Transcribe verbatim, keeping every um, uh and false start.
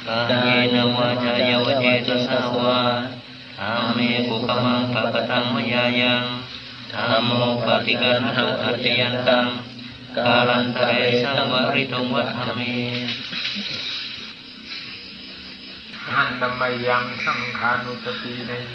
กายเนวาจายวเจตสาวาอาเมกุขมังภะกตังมยายังธัมโมปฏิกันหังอัจยันตังกาลันตเรสังวริตุงวัฏเมหันธรรมยังสังขานุสติใน